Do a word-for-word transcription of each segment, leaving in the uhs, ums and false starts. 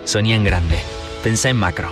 Soñá en grande. Pensá en macro.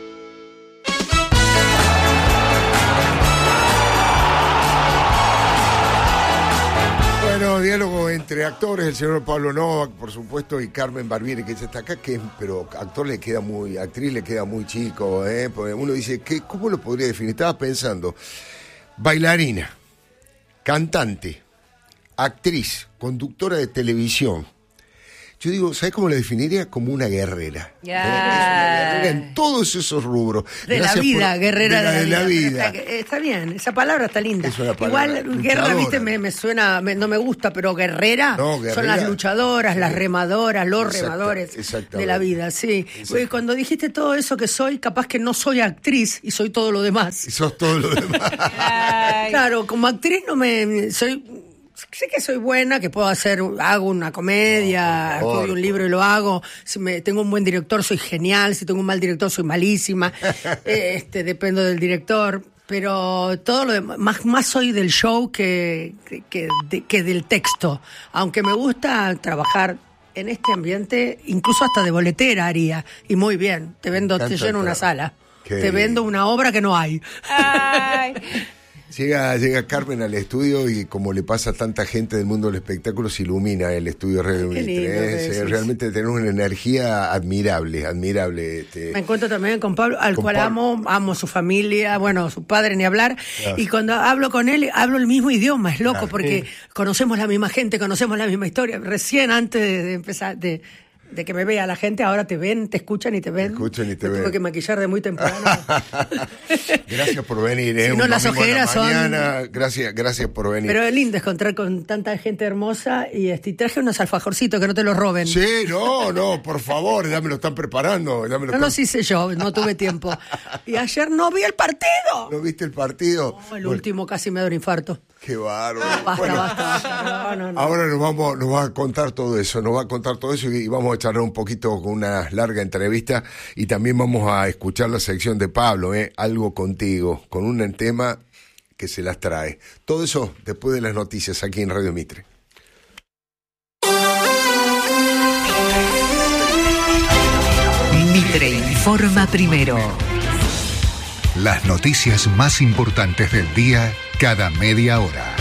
Bueno, diálogo entre actores, el señor Pablo Novak, por supuesto, y Carmen Barbieri, que ya está acá, que pero actor le queda muy, actriz le queda muy chico, ¿eh? Porque uno dice, ¿qué, ¿cómo lo podría definir? Estaba pensando, bailarina, cantante, actriz, conductora de televisión. Yo digo, ¿sabes cómo la definiría? Como una guerrera. Yeah. Es una guerrera en todos esos rubros. De Gracias la vida, por, guerrera de la, de la, de la vida. vida. Está, está bien, esa palabra está linda. Es una palabra Igual, guerra, luchadora. viste, me, me suena, me, no me gusta, pero guerrera, No, guerrera. son las luchadoras, las remadoras, los Exacta, remadores de la vida, sí. Porque cuando dijiste todo eso que soy, capaz que no soy actriz y soy todo lo demás. Y sos todo lo demás. Claro, como actriz no me... soy Sé que soy buena, que puedo hacer, hago una comedia, no, estudio un libro y lo hago. Si me, tengo un buen director, soy genial. Si tengo un mal director, soy malísima. este, dependo del director. Pero todo lo demás, más, más soy del show que, que, que, de, que del texto. Aunque me gusta trabajar en este ambiente, incluso hasta de boletera haría. Y muy bien, te vendo, te lleno una sala. Qué te vendo una obra que no hay. Ay. Llega, llega Carmen al estudio y como le pasa a tanta gente del mundo del espectáculo, se ilumina el estudio Radio Mitre. ¿eh? Realmente tenemos una energía admirable, admirable. Este. Me encuentro también con Pablo, al con cual Pablo. amo, amo su familia, bueno, su padre ni hablar. Claro. Y cuando hablo con él, hablo el mismo idioma, es loco, claro. Porque sí. Conocemos la misma gente, conocemos la misma historia. Recién antes de, de empezar... de de que me vea la gente, ahora te ven, te escuchan y te ven. Te escuchan y te me ven. Tuve que maquillar de muy temprano. Gracias por venir, ¿eh? Si no, Un las ojeras son... mañana. Gracias, gracias por venir. Pero es lindo encontrar con tanta gente hermosa y este, traje unos alfajorcitos que no te los roben. Sí, no, no, por favor, ya me lo están preparando. Ya me lo no están... los hice yo, no tuve tiempo. Y ayer no vi el partido. ¿No viste el partido? No, el bueno. último casi me da un infarto. Qué bárbaro. Basta, bueno, basta, basta. No, no, no. Ahora nos vamos, nos va a contar todo eso, nos va a contar todo eso y vamos a charlar un poquito con una larga entrevista y también vamos a escuchar la sección de Pablo, ¿eh? Algo contigo, con un tema que se las trae. Todo eso después de las noticias aquí en Radio Mitre. Mitre informa primero. Las noticias más importantes del día cada media hora.